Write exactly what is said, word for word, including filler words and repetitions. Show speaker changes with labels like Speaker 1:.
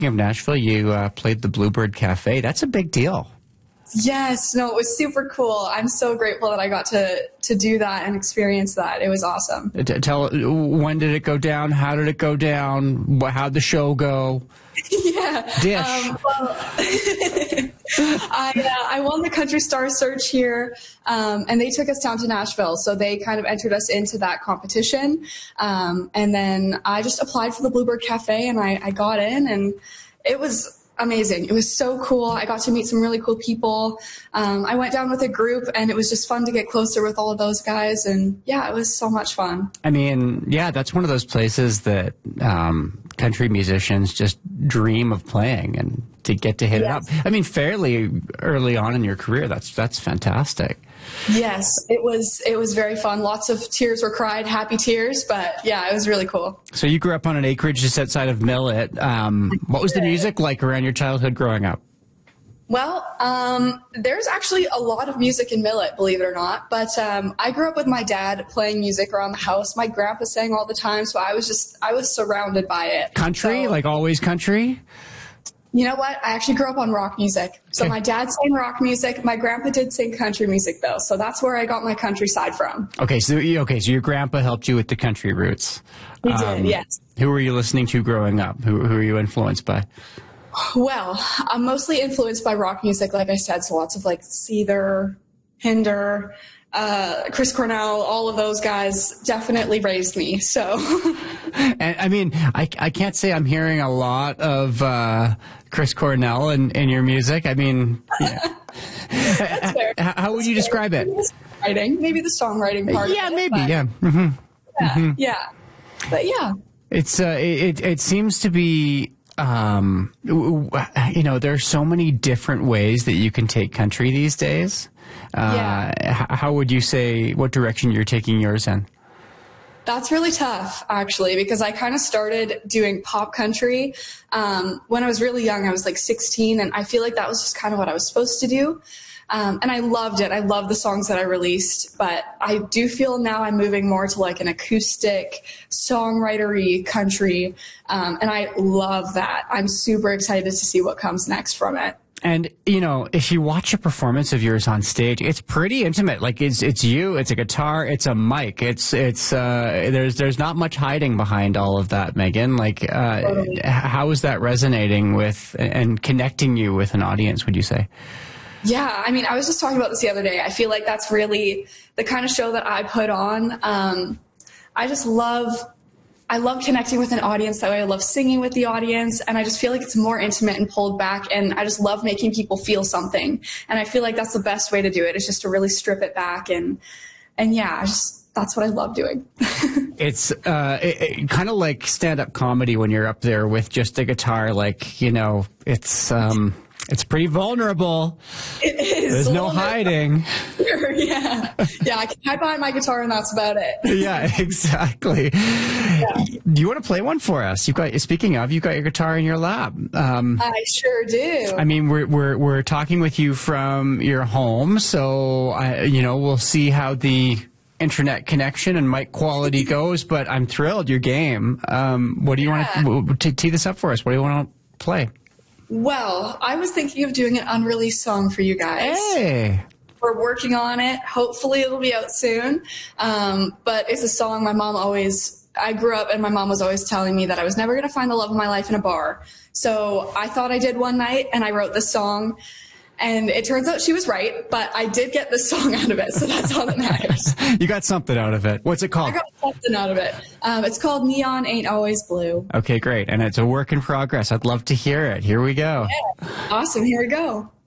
Speaker 1: speaking of Nashville, you uh, played the Bluebird Cafe. That's a big deal.
Speaker 2: Yes, no, it was super cool. I'm so grateful that I got to, to do that and experience that. It was awesome.
Speaker 1: T- Tell, when did it go down? How did it go down? Wh- How'd the show go?
Speaker 2: Yeah.
Speaker 1: Dish.
Speaker 2: Um, well, I, uh, I won the Country Star Search here, um, and they took us down to Nashville. So they kind of entered us into that competition. Um, and then I just applied for the Bluebird Cafe, and I, I got in, and it was amazing. It was so cool. I got to meet some really cool people. Um, I went down with a group, and it was just fun to get closer with all of those guys. And yeah, it was so much fun.
Speaker 1: I mean, yeah, that's one of those places that um, country musicians just dream of playing, and to get to hit
Speaker 2: Yes.
Speaker 1: it up. I mean, fairly early on in your career, that's that's fantastic.
Speaker 2: Yes, it was, it was very fun. Lots of tears were cried, happy tears, but yeah, it was really cool.
Speaker 1: So you grew up on an acreage just outside of Millet. Um, what was the music like around your childhood growing up?
Speaker 2: Well, um, there's actually a lot of music in Millet, believe it or not. But um, I grew up with my dad playing music around the house. My grandpa sang all the time, so I was just I was surrounded by it.
Speaker 1: Country,
Speaker 2: So,
Speaker 1: like always country?
Speaker 2: you know what? I actually grew up on rock music. So
Speaker 1: Okay.
Speaker 2: my dad sang rock music. My grandpa did sing country music, though. So that's where I got my country side from.
Speaker 1: Okay, so okay, so your grandpa helped you with the country roots.
Speaker 2: He
Speaker 1: Um,
Speaker 2: did, yes.
Speaker 1: Who were you listening to growing up? Who, who were you influenced by?
Speaker 2: Well, I'm mostly influenced by rock music, like I said. So lots of like Seether, Hinder, uh, Chris Cornell, all of those guys definitely raised me. So
Speaker 1: And I mean, I, I can't say I'm hearing a lot of uh, Chris Cornell in, in your music. I mean, yeah.
Speaker 2: that's fair.
Speaker 1: H- how would you describe it?
Speaker 2: Writing, maybe the songwriting part.
Speaker 1: Yeah,
Speaker 2: of it,
Speaker 1: maybe.
Speaker 2: but
Speaker 1: Yeah. hmm
Speaker 2: yeah, yeah. But yeah,
Speaker 1: It's uh, it it seems to be um, w- w- you know, there's so many different ways that you can take country these days. Uh,
Speaker 2: Yeah.
Speaker 1: h- how would you say what direction you're taking yours in?
Speaker 2: that's really tough, actually, because I kind of started doing pop country um, when I was really young. I was like sixteen, and I feel like that was just kind of what I was supposed to do. Um, and I loved it. I love the songs that I released, but I do feel now I'm moving more to like an acoustic, songwritery country, um, and I love that. I'm super excited to see what comes next from it.
Speaker 1: And you know, if you watch a performance of yours on stage, it's pretty intimate. Like it's it's you, it's a guitar, it's a mic, it's it's uh, there's there's not much hiding behind all of that, Megan. Like, uh,
Speaker 2: Totally.
Speaker 1: h- how is that resonating with and connecting you with an audience? Would you say?
Speaker 2: Yeah, I mean, I was just talking about this the other day. I feel like that's really the kind of show that I put on. Um, I just love, I love connecting with an audience that way. I love singing with the audience, and I just feel like it's more intimate and pulled back, and I just love making people feel something. And I feel like that's the best way to do it, is just to really strip it back, and and yeah, I just that's what I love doing.
Speaker 1: It's uh, it, it, kind of like stand-up comedy when you're up there with just a guitar. Like, you know, it's um, it's pretty vulnerable.
Speaker 2: It is.
Speaker 1: There's
Speaker 2: a
Speaker 1: no
Speaker 2: little bit-
Speaker 1: hiding.
Speaker 2: yeah, yeah. I can hide behind my guitar, and that's about it.
Speaker 1: Yeah, exactly. Do you want to play one for us? You've got. Speaking of, you've got your guitar in your lap. Um,
Speaker 2: I sure do.
Speaker 1: I mean, we're we're we're talking with you from your home, so I, you know, we'll see how the internet connection and mic quality goes. But I'm thrilled. Your game. Um, what do you
Speaker 2: Yeah.
Speaker 1: want to tee this up for us? What do you want to play?
Speaker 2: Well, I was thinking of doing an unreleased song for you guys.
Speaker 1: Hey.
Speaker 2: We're working on it. Hopefully it'll be out soon. Um, but it's a song my mom always, I grew up and my mom was always telling me that I was never going to find the love of my life in a bar. So I thought I did one night, and I wrote this song, and it turns out she was right, but I did get this song out of it. So that's all that matters.
Speaker 1: You got something out of it. What's it
Speaker 2: I
Speaker 1: called?
Speaker 2: got something out of it. Um, it's called Neon Ain't Always Blue.
Speaker 1: Okay, great. And it's a work in progress. I'd love to hear it. Here we go.
Speaker 2: Awesome. Here we go.